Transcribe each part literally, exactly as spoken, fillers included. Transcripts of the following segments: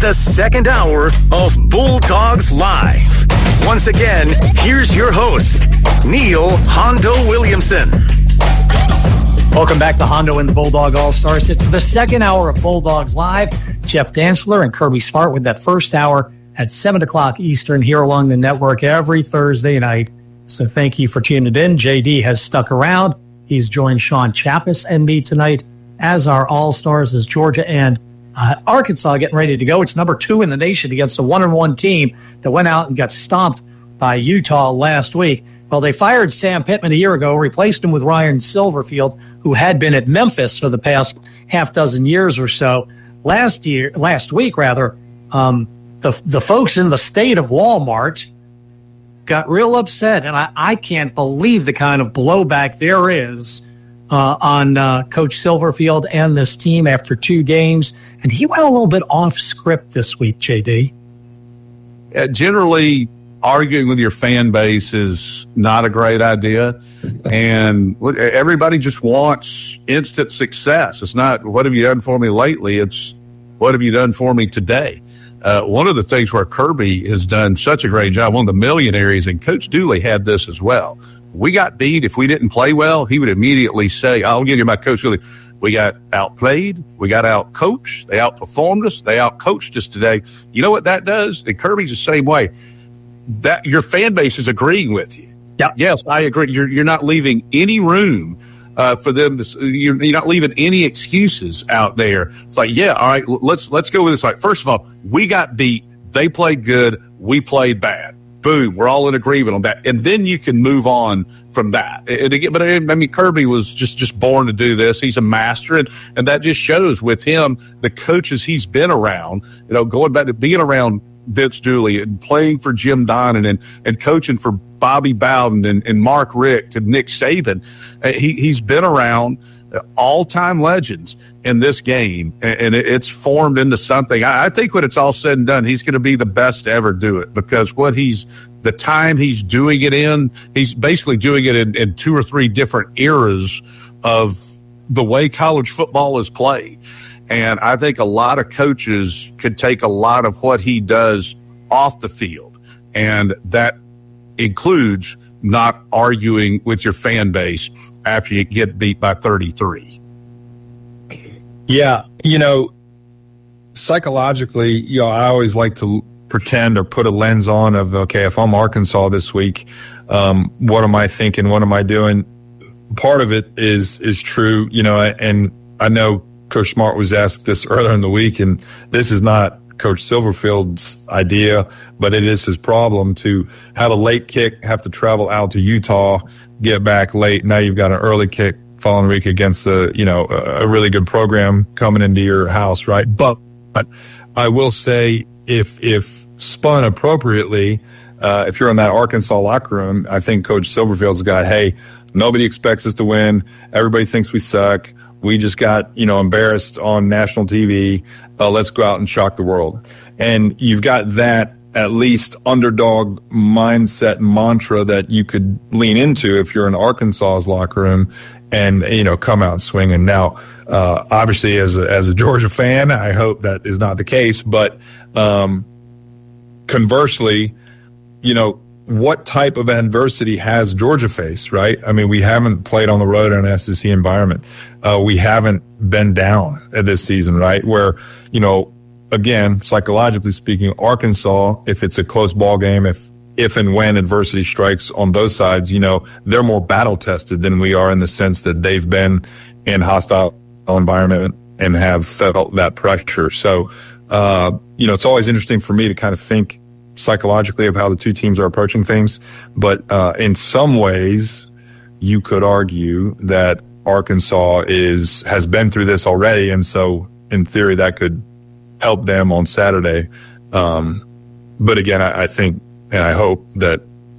the second hour of Bulldogs Live. Once again, here's your host, Neil Hondo Williamson. Welcome back to Hondo and the Bulldog All-Stars. It's the second hour of Bulldogs Live. Jeff Dantzler and Kirby Smart with that first hour at seven o'clock Eastern here along the network every Thursday night. So thank you for tuning in. J D has stuck around. He's joined Sean Chappis and me tonight as our All-Stars as Georgia and uh, Arkansas getting ready to go. It's number two in the nation against a one and one team that went out and got stomped by Utah last week. Well, they fired Sam Pittman a year ago, replaced him with Ryan Silverfield, who had been at Memphis for the past half dozen years or so. Last year, last week rather, um, the the folks in the state of Walmart got real upset, and I, I can't believe the kind of blowback there is uh, on uh, Coach Silverfield and this team after two games. And he went a little bit off script this week, J D. Uh, generally, arguing with your fan base is not a great idea. And everybody just wants instant success. It's not, what have you done for me lately? It's, what have you done for me today? Uh, one of the things where Kirby has done such a great job, one of the millionaires, and Coach Dooley had this as well. We got beat. If we didn't play well, he would immediately say, I'll give you my Coach Dooley. We got outplayed. We got outcoached. They outperformed us. They outcoached us today. You know what that does? And Kirby's the same way. That your fan base is agreeing with you. Yeah. Yes, I agree. You're you're not leaving any room uh, for them to. You're, you're not leaving any excuses out there. It's like, yeah, all right, let's let's go with this. Like, first of all, we got beat. They played good. We played bad. Boom. We're all in agreement on that, and then you can move on from that. And again, but I mean, Kirby was just just born to do this. He's a master, and and that just shows with him the coaches he's been around. You know, going back to being around Vince Dooley and playing for Jim Donnan and, and coaching for Bobby Bowden and, and Mark Richt and Nick Saban. Uh, he, he's been around all-time legends in this game, and, and it, it's formed into something. I, I think when it's all said and done, he's going to be the best to ever do it, because what he's the time he's doing it in, he's basically doing it in, in two or three different eras of the way college football is played. And I think a lot of coaches could take a lot of what he does off the field. And that includes not arguing with your fan base after you get beat by thirty-three. Yeah. You know, psychologically, you know, I always like to pretend or put a lens on of, okay, if I'm Arkansas this week, um, what am I thinking? What am I doing? Part of it is, is true, you know, and I know Coach Smart was asked this earlier in the week, and this is not Coach Silverfield's idea, but it is his problem to have a late kick, have to travel out to Utah, get back late. Now you've got an early kick following week against a, you know, a really good program coming into your house, right? But, but I will say, if if spun appropriately, uh, if you're in that Arkansas locker room, I think Coach Silverfield's got, hey, nobody expects us to win. Everybody thinks we suck. We just got, you know, embarrassed on national T V. Uh, let's go out and shock the world. And you've got that at least underdog mindset mantra that you could lean into if you're in Arkansas's locker room and, you know, come out swinging. Now, uh, obviously, as a, as a Georgia fan, I hope that is not the case. But um, conversely, you know, what type of adversity has Georgia faced, right? I mean, we haven't played on the road in an S E C environment. Uh, we haven't been down at this season, right? Where, you know, again, psychologically speaking, Arkansas, if it's a close ball game, if, if and when adversity strikes on those sides, you know, they're more battle tested than we are in the sense that they've been in hostile environment and have felt that pressure. So, uh, you know, it's always interesting for me to kind of think psychologically of how the two teams are approaching things. But uh, in some ways, you could argue that Arkansas is has been through this already. And so in theory, that could help them on Saturday. Um, but again, I, I think and I hope that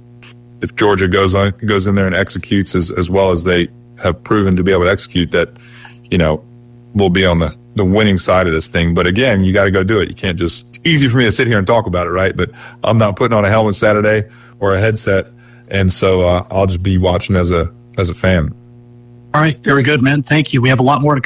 if Georgia goes on, goes in there and executes as, as well as they have proven to be able to execute, that, you know, we'll be on the, the winning side of this thing. But again, you got to go do it. You can't just, it's easy for me to sit here and talk about it, right? But I'm not putting on a helmet Saturday or a headset. And so uh, I'll just be watching as a, as a fan. All right. Very good, man. Thank you. We have a lot more to